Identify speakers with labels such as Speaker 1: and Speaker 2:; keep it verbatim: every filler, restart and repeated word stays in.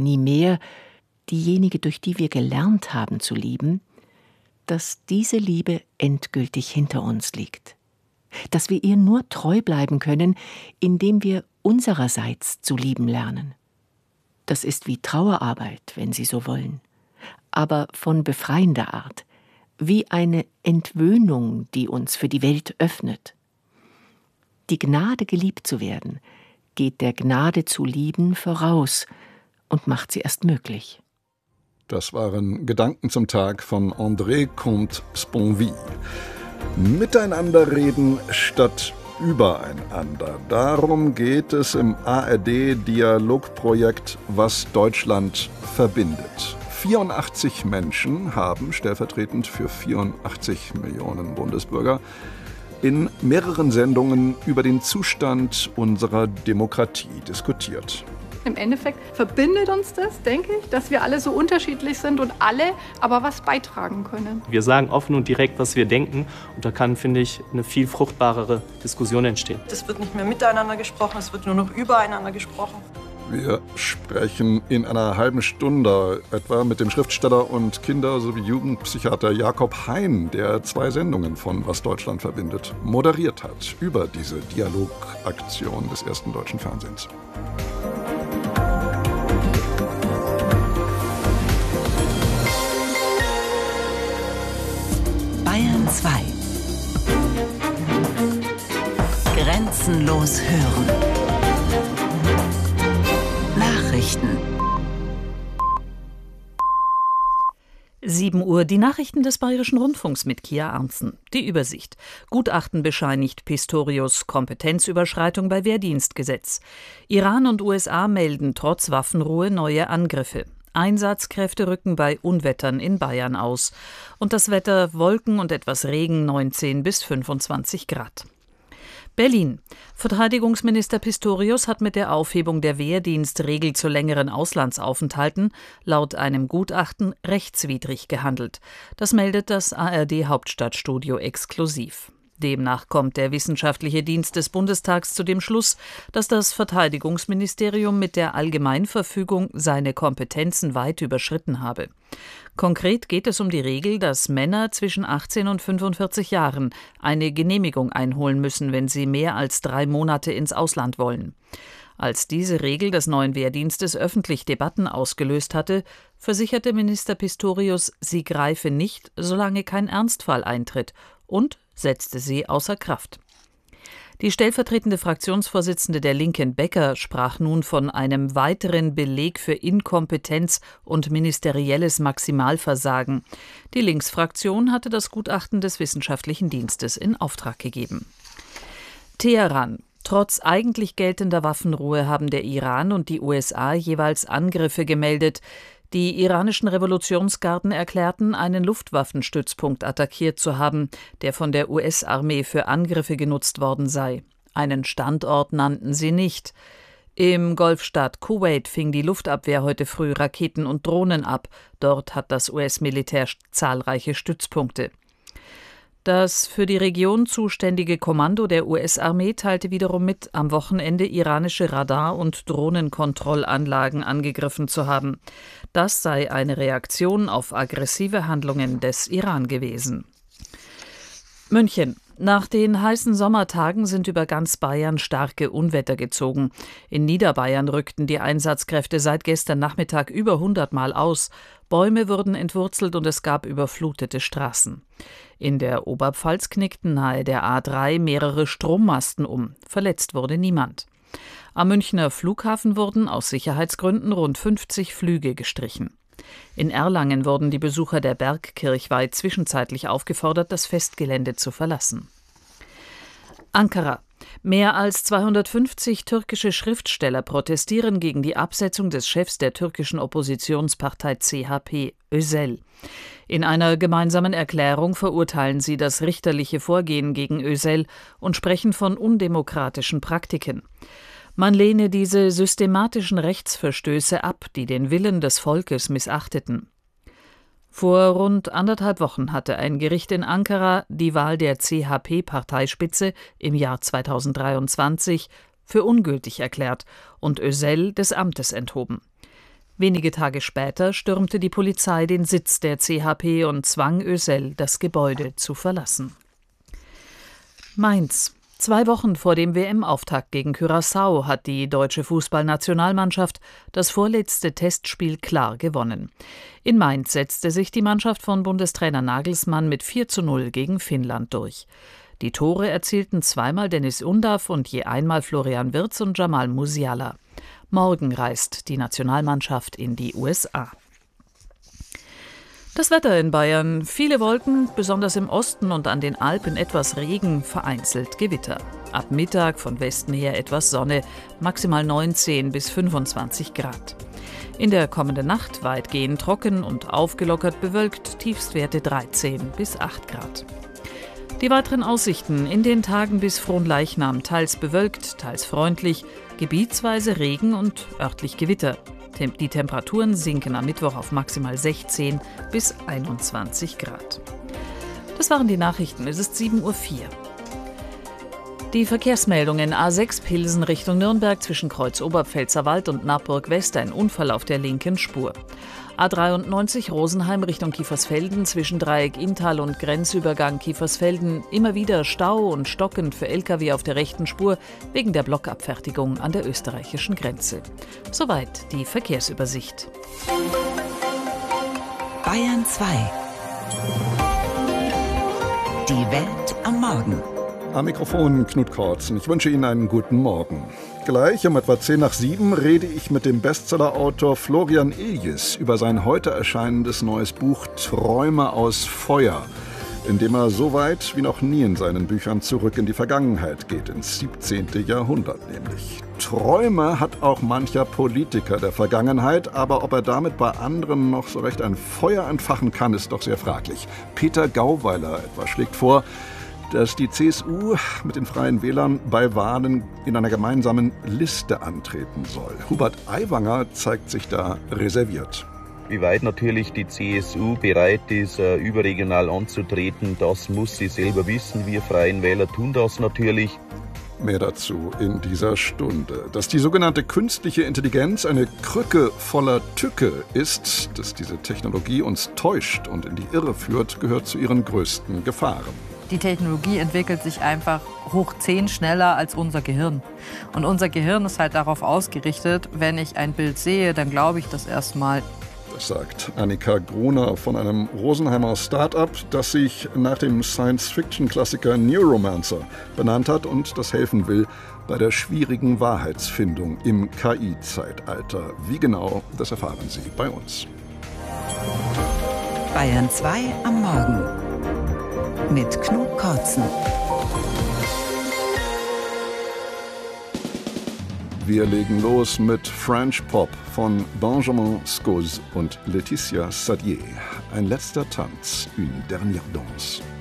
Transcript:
Speaker 1: nie mehr, diejenige, durch die wir gelernt haben zu lieben, dass diese Liebe endgültig hinter uns liegt. Dass wir ihr nur treu bleiben können, indem wir unsererseits zu lieben lernen. Das ist wie Trauerarbeit, wenn Sie so wollen, aber von befreiender Art, wie eine Entwöhnung, die uns für die Welt öffnet. Die Gnade, geliebt zu werden, geht der Gnade zu lieben voraus und macht sie erst möglich.
Speaker 2: Das waren Gedanken zum Tag von André Comte-Sponville. Miteinander reden statt übereinander. Darum geht es im A R D-Dialogprojekt Was Deutschland verbindet. vierundachtzig Menschen haben, stellvertretend für vierundachtzig Millionen Bundesbürger, in mehreren Sendungen über den Zustand unserer Demokratie diskutiert.
Speaker 3: Im Endeffekt verbindet uns das, denke ich, dass wir alle so unterschiedlich sind und alle aber was beitragen können.
Speaker 4: Wir sagen offen und direkt, was wir denken, und da kann, finde ich, eine viel fruchtbarere Diskussion entstehen.
Speaker 5: Es wird nicht mehr miteinander gesprochen, es wird nur noch übereinander gesprochen.
Speaker 2: Wir sprechen in einer halben Stunde etwa mit dem Schriftsteller und Kinder- sowie Jugendpsychiater Jakob Hein, der zwei Sendungen von Was Deutschland verbindet moderiert hat über diese Dialogaktion des ersten deutschen Fernsehens.
Speaker 6: Bayern zwei. Grenzenlos hören. Nachrichten.
Speaker 7: sieben Uhr, die Nachrichten des Bayerischen Rundfunks mit Kia Arntzen. Die Übersicht. Gutachten bescheinigt Pistorius Kompetenzüberschreitung bei Wehrdienstgesetz. Iran und U S A melden trotz Waffenruhe neue Angriffe. Einsatzkräfte rücken bei Unwettern in Bayern aus. Und das Wetter: Wolken und etwas Regen, neunzehn bis fünfundzwanzig Grad. Berlin. Verteidigungsminister Pistorius hat mit der Aufhebung der Wehrdienstregel zu längeren Auslandsaufenthalten laut einem Gutachten rechtswidrig gehandelt. Das meldet das A R D-Hauptstadtstudio exklusiv. Demnach kommt der Wissenschaftliche Dienst des Bundestags zu dem Schluss, dass das Verteidigungsministerium mit der Allgemeinverfügung seine Kompetenzen weit überschritten habe. Konkret geht es um die Regel, dass Männer zwischen achtzehn und fünfundvierzig Jahren eine Genehmigung einholen müssen, wenn sie mehr als drei Monate ins Ausland wollen. Als diese Regel des neuen Wehrdienstes öffentlich Debatten ausgelöst hatte, versicherte Minister Pistorius, sie greife nicht, solange kein Ernstfall eintritt, und setzte sie außer Kraft. Die stellvertretende Fraktionsvorsitzende der Linken, Becker, sprach nun von einem weiteren Beleg für Inkompetenz und ministerielles Maximalversagen. Die Linksfraktion hatte das Gutachten des Wissenschaftlichen Dienstes in Auftrag gegeben. Teheran. Trotz eigentlich geltender Waffenruhe haben der Iran und die U S A jeweils Angriffe gemeldet. Die iranischen Revolutionsgarden erklärten, einen Luftwaffenstützpunkt attackiert zu haben, der von der U S-Armee für Angriffe genutzt worden sei. Einen Standort nannten sie nicht. Im Golfstaat Kuwait fing die Luftabwehr heute früh Raketen und Drohnen ab. Dort hat das U S-Militär zahlreiche Stützpunkte. Das für die Region zuständige Kommando der U S-Armee teilte wiederum mit, am Wochenende iranische Radar- und Drohnenkontrollanlagen angegriffen zu haben. Das sei eine Reaktion auf aggressive Handlungen des Iran gewesen. München. Nach den heißen Sommertagen sind über ganz Bayern starke Unwetter gezogen. In Niederbayern rückten die Einsatzkräfte seit gestern Nachmittag über hundert Mal aus. Bäume wurden entwurzelt und es gab überflutete Straßen. In der Oberpfalz knickten nahe der A drei mehrere Strommasten um. Verletzt wurde niemand. Am Münchner Flughafen wurden aus Sicherheitsgründen rund fünfzig Flüge gestrichen. In Erlangen wurden die Besucher der Bergkirchweih zwischenzeitlich aufgefordert, das Festgelände zu verlassen. Ankara. Mehr als zweihundertfünfzig türkische Schriftsteller protestieren gegen die Absetzung des Chefs der türkischen Oppositionspartei C H P, Özel. In einer gemeinsamen Erklärung verurteilen sie das richterliche Vorgehen gegen Özel und sprechen von undemokratischen Praktiken. Man lehne diese systematischen Rechtsverstöße ab, die den Willen des Volkes missachteten. Vor rund anderthalb Wochen hatte ein Gericht in Ankara die Wahl der C H P-Parteispitze im Jahr zweitausenddreiundzwanzig für ungültig erklärt und Özel des Amtes enthoben. Wenige Tage später stürmte die Polizei den Sitz der C H P und zwang Ösel, das Gebäude zu verlassen. Mainz. Zwei Wochen vor dem W M-Auftakt gegen Curaçao hat die deutsche Fußballnationalmannschaft das vorletzte Testspiel klar gewonnen. In Mainz setzte sich die Mannschaft von Bundestrainer Nagelsmann mit vier zu null gegen Finnland durch. Die Tore erzielten zweimal Dennis Undav und je einmal Florian Wirtz und Jamal Musiala. Morgen reist die Nationalmannschaft in die U S A. Das Wetter in Bayern: viele Wolken, besonders im Osten und an den Alpen etwas Regen, vereinzelt Gewitter. Ab Mittag von Westen her etwas Sonne, maximal neunzehn bis fünfundzwanzig Grad. In der kommenden Nacht weitgehend trocken und aufgelockert bewölkt, Tiefstwerte dreizehn bis acht Grad. Die weiteren Aussichten: in den Tagen bis Fronleichnam teils bewölkt, teils freundlich, gebietsweise Regen und örtlich Gewitter. Die Temperaturen sinken am Mittwoch auf maximal sechzehn bis einundzwanzig Grad. Das waren die Nachrichten. Es ist sieben Uhr vier. Die Verkehrsmeldungen: A sechs Pilsen Richtung Nürnberg zwischen Kreuz Oberpfälzerwald und Nappburg West ein Unfall auf der linken Spur. A dreiundneunzig Rosenheim Richtung Kiefersfelden zwischen Dreieck Inntal und Grenzübergang Kiefersfelden immer wieder Stau und stockend für L K W auf der rechten Spur wegen der Blockabfertigung an der österreichischen Grenze. Soweit die Verkehrsübersicht.
Speaker 6: Bayern zwei. Die Welt am Morgen.
Speaker 2: Am Mikrofon Knut Kortzen. Ich wünsche Ihnen einen guten Morgen. Gleich um etwa zehn nach sieben rede ich mit dem Bestsellerautor Florian Iljes über sein heute erscheinendes neues Buch Träume aus Feuer, in dem er so weit wie noch nie in seinen Büchern zurück in die Vergangenheit geht, ins siebzehnten Jahrhundert nämlich. Träume hat auch mancher Politiker der Vergangenheit, aber ob er damit bei anderen noch so recht ein Feuer entfachen kann, ist doch sehr fraglich. Peter Gauweiler etwa schlägt vor, dass die C S U mit den Freien Wählern bei Wahlen in einer gemeinsamen Liste antreten soll. Hubert Aiwanger zeigt sich da reserviert.
Speaker 8: Wie weit natürlich die C S U bereit ist, überregional anzutreten, das muss sie selber wissen. Wir Freien Wähler tun das natürlich.
Speaker 2: Mehr dazu in dieser Stunde. Dass die sogenannte künstliche Intelligenz eine Krücke voller Tücke ist, dass diese Technologie uns täuscht und in die Irre führt, gehört zu ihren größten Gefahren.
Speaker 9: Die Technologie entwickelt sich einfach hoch zehn schneller als unser Gehirn. Und unser Gehirn ist halt darauf ausgerichtet, wenn ich ein Bild sehe, dann glaube ich das erstmal.
Speaker 2: Das sagt Annika Gruner von einem Rosenheimer Start-up, das sich nach dem Science-Fiction-Klassiker Neuromancer benannt hat und das helfen will bei der schwierigen Wahrheitsfindung im K I-Zeitalter. Wie genau, das erfahren Sie bei uns.
Speaker 6: Bayern zwei am Morgen. Mit Knut Kortzen.
Speaker 2: Wir legen los mit French Pop von Benjamin Scoz und Laetitia Sadier. Ein letzter Tanz, une dernière danse.